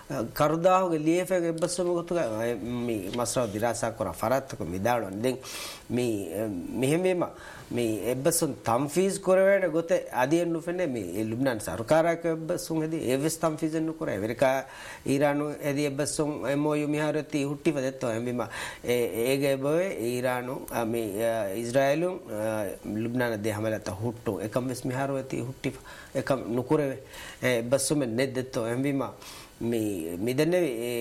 කරුදාහුගේ ලියෆෙක එබ්බස්සම ගොතුක මේ මස්රා දිරාසා කර ෆරාත්තක මිදාලොන් දෙන් මේ මෙහෙමම මේ එබ්බසුන් තම්ෆීස් කරවේට ගොත අදියෙන් නුෆෙන්නේ මේ ලුබ්නාන් සරකාරක එබ්බසුන් හෙදී ඒවස් තම්ෆීස් नु කර ඇමරිකා ඊරානු හෙදී එබ්බසුන් MOU මිහාරති හුට්ටි වදෙත්තෝ එම්බිම ඒගේ බොේ ඊරානු මේ ඉස්රායලු ලුබ්නාන දෙ හැමලත හුට්ටු එකම් වෙස් මිහාරවති හුට්ටි එකම් නුකරවේ එබ්බසුම නෙද්දෙත්තෝ එම්බිම මේ මිදන්නේ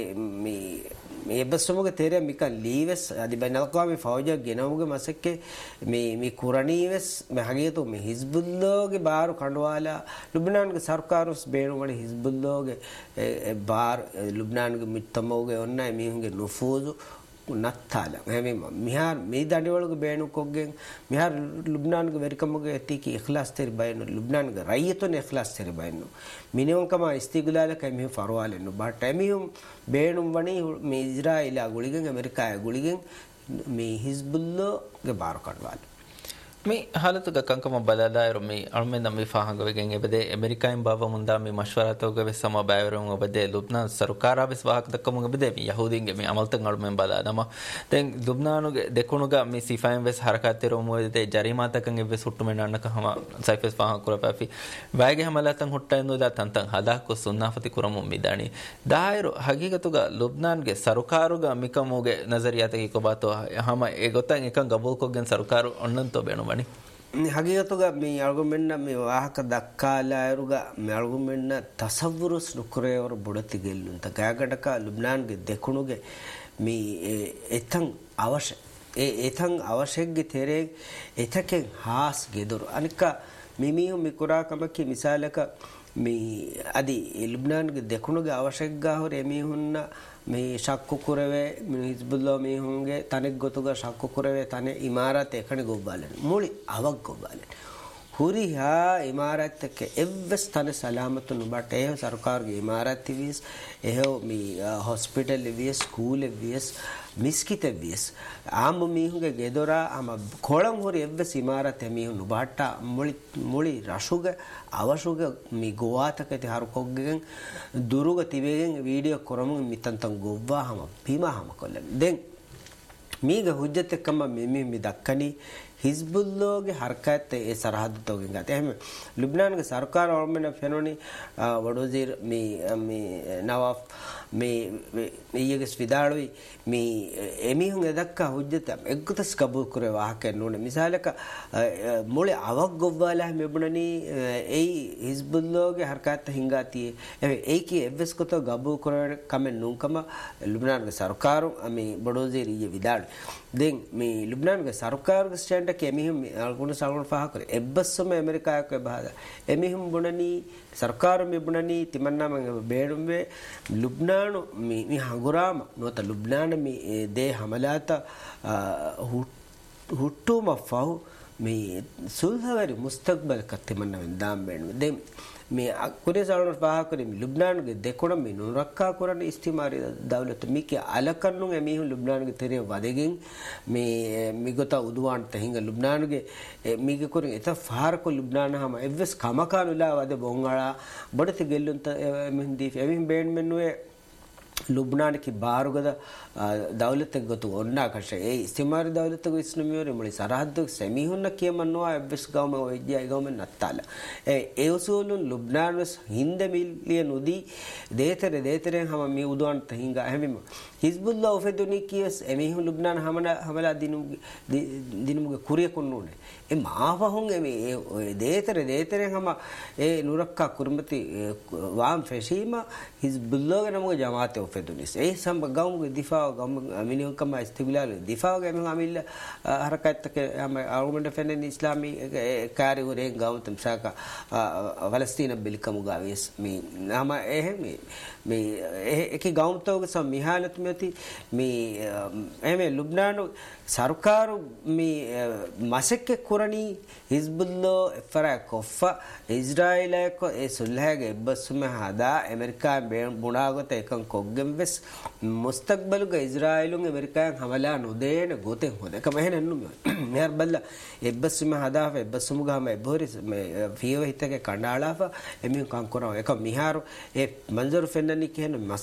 මේ එබ්බසුමගේ තේරෙ මිකන් ලීවස් අදි බනල්කවා මේ ෆෞජා ගෙනමුගේ මසක්කේ මේ කුරණීවස් මේ හගියතු මේ හිස්බුල්ලාගේ බාරු කණ්ඩවාලා ලුබ්නාන්ගේ සර්කාරුස් බේනුමනේ හිස්බුල්ලාගේ බාර ලුබ්නාන්ගේ මිත්තමෝගේ ඔන්නයි මිහුගේ නුෆූසු නත්තාල හැම මිහාර මේ දඬවලගේ බේනු කොග්ගෙන් මිහාර ලුබ්නාන්ගේ වෙරිකමගේ ඇතිකි ඉඛලාස් තෙරි බයනු ලුබ්නාන්ගේ රයියතොනේ ඉඛලාස් තෙරි බයනු මිනිවන්කම ඉස්තිග්ලාල කැමි ෆරවාලෙන්නු බට එමිහුම් බේනුම් වණි මේ ඉස්රායිලා ගුලිගෙන් ඇමරිකාය ගුලිගෙන් මේ හිස්බුල්ලාගේ බාර කඩවාල මේ हालतुग कंकम बदलायरो මේ අල්මෙන්ද මේ ෆාහංගවෙගෙන් එබදේ ඇමරිකායින් බව මුන්දා මේ මෂ්වරතෝග වෙස් සම බයවරුන් ඔබදේ ලුබ්නාන් සරකාරා වෙස් වාහක දක්කමුග එබදේ මේ යහූදීන්ගේ මේ අමල්තන් අල්මෙන් බදානම දැන් ලුබ්නානුගේ දෙකුණුග මේ සිෆයින් වෙස් හරකත්තේ මොදේ ජරිමාතකන් එවෙස් හුට්ටුමෙන් අන්නකම සයිෆස් ෆාහං කුරපැෆි වයිගේ හැමලතන් හුට්ටයින් නොදා තන්තන් හදාක්ක සුන්නාෆති කුරමුම් මිදානි දායරු හගීගතුග ලුබ්නාන්ගේ සරකාරුග මිකමුගේ නසරියතකි කොබතෝ හැම ඒ ගොතන් එකන් ගබුල් කොගෙන් සරකාරු ඔන්නන්තෝ බෙනු හගියතුග මේ අල්ගුමෙන්න මේ වාහක දක්කාලායරුග මේ අල්ගුමෙන්න තසවුරුස් නුකරේවර බොඩති ගෙල්ලුන්ත ගෑගඩක ලුබ්නාන්ගේ දෙකුණුගේ මේ එතන් අවශ්‍ය එතන් අවශ්‍යගේ තෙරේ එතකෙන් හාස් ගෙදරු අනික මිමිහු මිකුරාකමකි මිසාලක මේ අදි ලුබ්නාන්ගේ දෙකුණුගේ අවශ්‍යග්ගා හොර එමිහුන්න මේ ශක්කු කුරවේ හිස්බුල්ලා මිහුන්ගේ තනෙක් ගොතුග ශක්කු කුරවේ තන ඉමාරත් එකණ ගොබ්බාලන මුලි අවක් ගොබ්බාලන හුරිහා ඉමාරත් එක්ක එවස් තන සලාමතු නුබට ඒ සරකාරගේ ඉමාරත් විස් එහෙව මේ හොස්පිටල් විස් ස්කූල් විස් මිස්කිත විස් ආම් මිහුන්ගේ ගෙදොරා ආම කොළම් හොරි එවස් ඉමාරත් මිහුන් නුබට මුලි රෂුග අවශුග මේ ගෝවාතකති හරුකොග්ගෙන් දුරුග තිවේගෙන් වීඩියෝ කරමු මිතන්තන් ගොව්වාහම පීමාහම කොල්ලන් දැන් මීග හුජ්ජත් එක්කම මේ දක්කනි හිස්බුල්ලාගේ හරකත් ඒ සරහද තෝගෙන් ගත එහෙම ලුබ්නාන්ගේ සරකාර වර්මන ෆෙනෝනි වඩෝසීර් මේ නවාෆ් මේ ඊයගේ ස්විදාලුයි මේ එමිහුන් එදක්කා හුජ්ජත එක්ගතස් කබූල් කරේ වාහකෙන් නෝනේ මිසාලක මොලේ අවක් ගොව්වාලා මෙබුණනි ඒ හිස්බුල්ලාගේ හරකත් හින්ගාතියේ ඒකේ එවස් කොට ගබූල් කරේ කමෙන් නුන්කම ලුබ්නාන්ගේ සරකාරු මේ වඩෝසීර් ඊයේ විදාලු දැන් මේ ලුබ්නාන්ගේ සරකාරගේ ස්ටෑන්ඩ් එක එමිහුන් අල්ගුණ සල්ගුණ ෆාහ කරේ එබ්බස්සම ඇමරිකායක බහද එමිහුන් බුණනි සරකාරු මෙබුණනි තිමන්නා මං බේඩුම්වේ ලුබ්නානු මේ හංගුරාම නොත ලුබ්නාන මේ දේ හමලාත හුට්ටුම ෆහු මේ සුල්හවරි මුස්තක්බල් කතිමන්න වෙන්දාම් බේඩුවේ දැන් මේ අකුරේ සල්ගුණ ෆාහ කරේ ලුබ්නාන්ගේ දෙකොණ මේ නුරක්කා කරන ඉස්තිමාරි දවලත මිකේ අලකන්නු එමිහුන් ලුබ්නාන්ගේ තෙරේ වදගෙන් මේ මිගත උදුවාන් තහින්ග ලුබ්නාන්ගේ මිගේ කොරින් එත ෆාරක ලුබ්නාන හැම එවස් කමකානුලා වද බොංගලා බඩති ගෙල්ලුන්ත මෙහින්දී එමින් බේන් මෙන්නුවේ ලුබ්නාන කි බාරුගද දවලත ගතු ඔන්නා කෂේ ඒ ඉස්තිමාරි දවලත ගු ඉස්නමියෝරි මුලි සරහද්ද සෙමිහුන්න කියමන්නවා එවස් ගවම ඔයජයි ගවම නත්තාල ඒ උසූලුන් ලුබ්නානස් හින්ද මිලියන් උදී දේතරෙන් හැම මේ උදුවන් තහින්ග හැමිම හිස්බුල්ලා ඔෆෙදුනි කියස් එමිහු ලුබ්නාන හැමලා දිනුමුගේ කුරිය කොන්නුනේ ඒ මාවහුන් මේ දේතරෙන් හැම ඒ නුරක්කා කුරුමති වාම් ෆෙෂීම හිස්බුල්ලාගේ නමුගේ ජමාතේ ඔෆෙදුනිස් ඒ සම්බ ගවුගේ දිෆා ගම් මිනිහකම ඉස්තිග්ලාල දිෆා ගේ මම අමිල්ල හරකත්තක යම ආර්ගුමෙන්ට් ෆෙනෙන් ඉස්ලාමී කාර්යවරේ ගවුතම් සාක ෆලස්තීන බිල්කමු ගාවිස් මේ නම එහෙම මේ ඒකේ ගවුම්තෝගේ සම් මිහාලත් මෙති මේ එමෙ ලුබ්නානු සරකාරු මේ මසෙක්ක කුරණි හිස්බුල්ලා ෆරා කොෆා ඉස්රායිලයක ඒ සුල්හගේ බස්සුම හදා ඇමරිකා බුණාගත එකන් කොග්ගෙන් වෙස් මුස්තක්බලුග ඉස්රායිලුන් ඇමරිකායන් හමලා නොදේන ගොතෙන් හොදකම එහෙනන්නු මෙහර බල්ලා එබ්බස්සුම හදා එබ්බස්සුම ගම එබෝරිස් මේ ෆීව හිතගේ කණ්ඩාලාව එමින් කන් කරව එක මිහාරු ඒ මන්ජර් ෆෙන්නනි කියන